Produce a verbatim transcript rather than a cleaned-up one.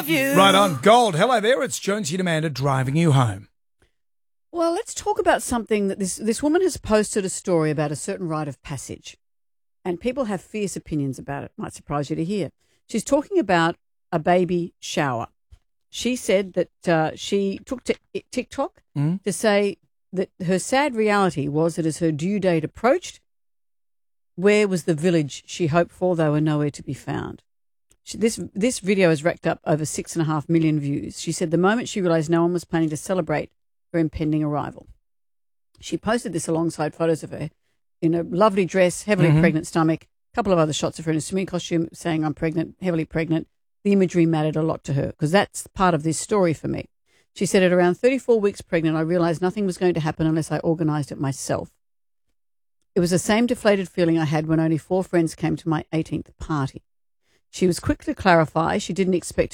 love you. Right on. Gold. Hello there. It's Jonesy and Amanda driving you home. Well, let's talk about something that this, this woman has posted a story about a certain rite of passage, and people have fierce opinions about it. Might surprise you to hear. She's talking about a baby shower. She said that uh, she took to TikTok Mm. to say that her sad reality was that as her due date approached, where was the village she hoped for? They were nowhere to be found. She, this this video has racked up over six and a half million views. She said the moment she realised no one was planning to celebrate her impending arrival. She posted this alongside photos of her in a lovely dress, heavily Mm-hmm. pregnant stomach, a couple of other shots of her in a swimming costume saying I'm pregnant, heavily pregnant. The imagery mattered a lot to her because that's part of this story for me. She said at around thirty-four weeks pregnant, I realised nothing was going to happen unless I organised it myself. It was the same deflated feeling I had when only four friends came to my eighteenth party. She was quick to clarify she didn't expect